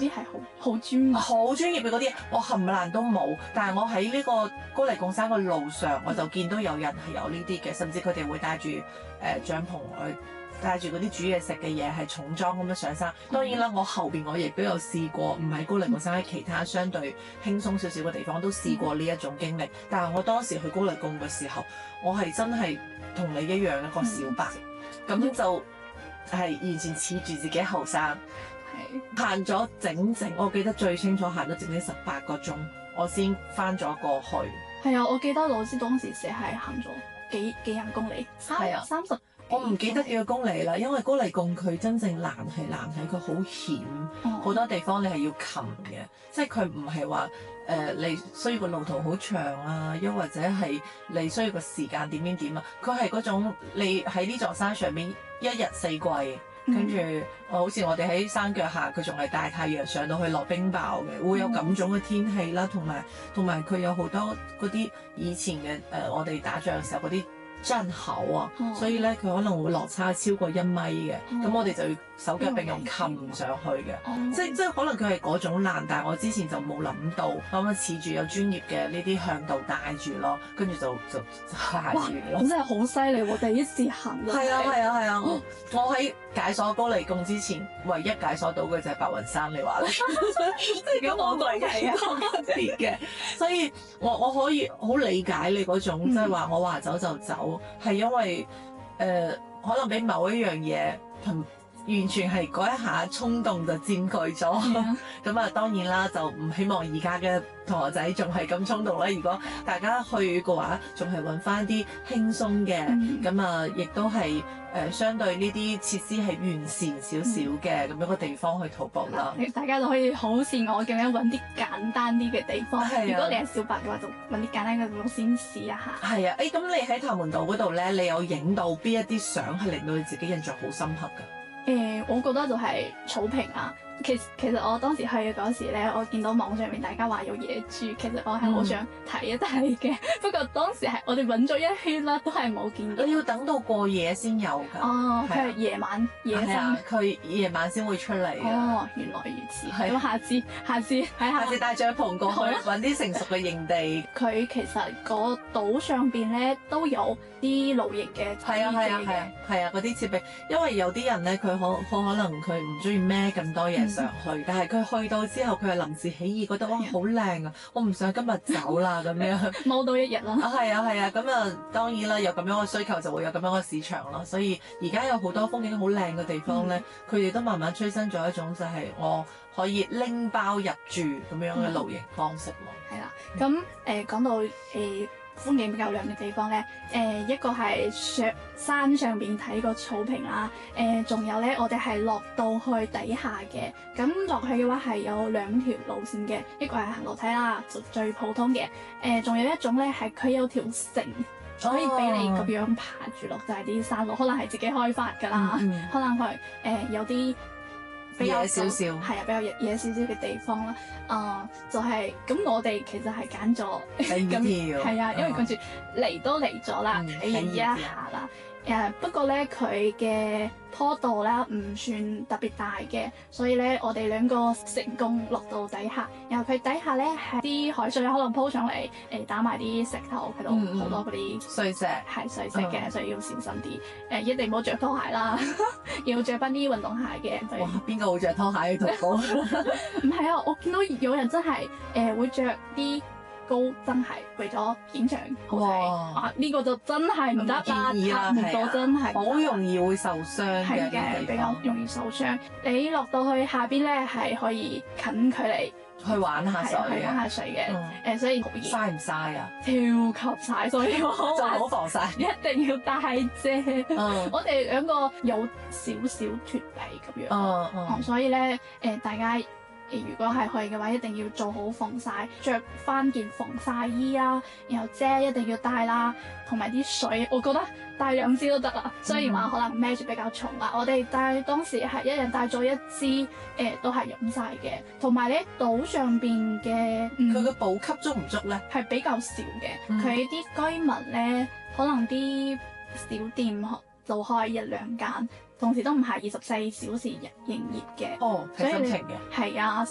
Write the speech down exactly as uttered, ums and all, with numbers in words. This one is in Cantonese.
啲係好好專業， 好專業嘅嗰啲，我冚唪唥都冇。但係我喺呢個高黎貢山嘅路上，我就見到有人係有呢啲嘅，甚至佢哋會帶住誒帳篷去。帶住嗰啲煮嘢食嘅嘢係重裝咁樣上山。當然啦，我後邊我亦都有試過，唔係高黎貢山，喺其他相對輕鬆少少嘅地方都試過呢一種經歷。但係我當時去高黎貢嘅時候，我係真係同你一樣一個小白，咁、嗯、就係完全恃住自己後生，係行咗整整，我記得最清楚行咗整整十八個鐘，我先翻咗過去。 係啊，我記得老師當時寫係行咗幾幾廿公里，三啊三十。 我唔記得幾個公里啦，因為高黎貢佢真正難係難喺佢好險，好、哦、多地方你係要擒嘅，即係佢唔係話誒你需要個路途好長啊，又或者係你需要個時間點點點啊，佢係嗰種你喺呢座山上面一日四季，跟住我好似我哋喺山腳下，佢仲係大太陽上到去落冰雹嘅，會有咁種嘅天氣啦，同埋同埋佢有好多嗰啲以前嘅誒、呃、我哋打仗嘅時候嗰啲真厚啊，哦、所以咧佢可能會落差超過一米嘅，咁、哦、我哋就要手腳並用擒上去嘅、哦，即即可能佢係嗰種難，但係我之前就冇諗到，咁啊恃住有專業嘅呢啲向導帶住咯，跟住就就行完咯。 咁真係好犀利喎！第一次行嘅。係啊係啊係啊！我喺解鎖高黎貢之前，唯一解鎖到嘅就係白雲山，你話咧？即係咁我對係啊，特別嘅，所以我我可以好理解你嗰種，即係話我話走就走，係因為誒、呃、可能俾某一樣嘢同。完全係嗰一下衝動就佔據咗，咁啊當然啦，就唔希望而家嘅同學仔仲係咁衝動啦。如果大家去嘅話，仲係揾翻啲輕鬆嘅，咁啊亦都係誒、呃、相對呢啲設施係完善少少嘅咁樣嘅地方去徒步啦。 大家就可以好似我咁樣揾啲簡單啲嘅地方。啊、如果你係小白嘅話，就揾啲簡單嘅地方先試一下。係啊，誒、欸、咁你喺頭門道嗰度咧，你有影到邊一啲相係令到你自己印象好深刻㗎？ 誒、呃，我覺得就係草坪啊。其實其實我當時去嘅嗰時咧，我見到網上面大家話有野豬，其實我係好想睇一睇嘅。嗯、不過當時係我哋揾咗一圈啦，都係冇見到。 你要等到過夜先有㗎。 哦，佢係、啊、夜晚夜生，佢、 啊、夜晚先會出嚟。 哦，原來如此。咁、啊、下次下次喺下次帶帳篷過去揾啲成熟嘅營地。 佢其實個島上邊咧都有啲露營嘅。 係啊係啊係啊係啊嗰啲設備，因為有啲人咧佢可可可能佢唔中意孭咁多嘢上去，嗯、但係佢去到之後佢係臨時起意，覺得哇好靚啊！我唔想今日走啦咁樣， 踎到一日啦。 啊係啊係啊，咁啊當然啦，有咁樣嘅需求就會有咁樣嘅市場咯。所以而家有好多風景好靚嘅地方咧，佢哋、嗯、都慢慢催生咗一種就係我可以拎包入住咁樣嘅露營方式咯。 係啦、嗯，咁誒講到誒。呃風景比較靚嘅地方咧，誒、呃、一個係上山上邊睇個草坪啦，誒、呃、仲有咧我哋係落到去底下嘅，咁落去嘅話係有兩條路線嘅，一個係行樓梯啦，就最普通嘅，誒、呃、仲有一種咧係佢有條繩可以俾你咁樣爬住落，就係、是、啲山路，可能係自己開發㗎啦，嗯嗯可能佢誒、呃、有啲。比較野少少， 係啊，比較野野少少嘅地方啦。啊、呃，就係、是、咁，我哋其實係揀咗咁，係啊，因為跟住嚟都嚟咗啦，體驗一下啦。誒、uh, 不過咧，佢嘅坡度咧唔算特別大嘅，所以咧我哋兩個成功落到底下。然後佢底下咧係啲海水可能鋪上嚟，誒、呃、打埋啲石頭，佢度好多嗰啲碎石， 係碎石嘅，所以要小心啲。誒、呃、一定唔好着拖鞋啦，要着翻啲運動鞋嘅。 哇！邊個會着拖鞋去徒步？ 唔係啊，我見到有人真係誒、呃、會着啲。高真係為咗影相好睇啊！呢、這個就真係唔得啦，拍唔到真係好容易會受傷嘅， 係比較容易受傷。你落到去下邊咧，係可以近距離去玩下水， 去玩下水嘅。誒、嗯呃，所以好熱， 曬唔曬啊？ 超級曬，所以我就好防曬， 一定要帶遮。 嗯、我哋兩個有少少脫皮咁樣， 嗯嗯、 所以咧誒、呃，大家。如果係去嘅話，一定要做好防曬，着翻件防曬衣啦，然後遮一定要帶啦，同埋啲水，我覺得帶兩支都得啦。雖然話可能孭住比較重啦，我哋帶當時係一人帶咗一支，誒、呃、都係用晒嘅。同埋咧島上邊嘅， 佢嘅補給足唔足咧？ 係比較少嘅，佢啲、嗯、居民咧可能啲小店就開一兩間。同時都唔係二十四小時營業嘅， 哦，睇心情嘅， 係啊，